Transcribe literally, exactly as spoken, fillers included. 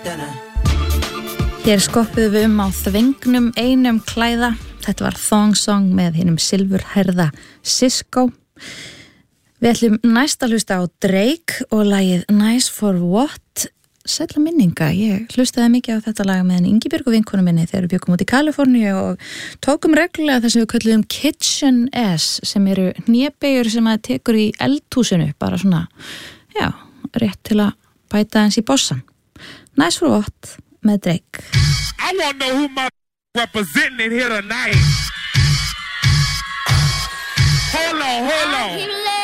Hér skoppuðum við um á þvengnum einum klæða. Þetta var Thong Song með hinum silfurherða Sisqó. Við ætlum næst að hlusta á Drake og lagið Nice for What. Sælla minninga, ég hlustaði mikið á þetta lag með Ingibjörgu vinkonu minni þegar við bjökum út í Kaliforníu og tókum reglulega það sem við kölluðum Kitchen S, sem eru hnébeyjur sem að tekur í eldhúsinu, bara svona, já, rétt til að bæta eins í bossan. Nice for What með Drake. I want to know who my representing here tonight. Hold on, hold on.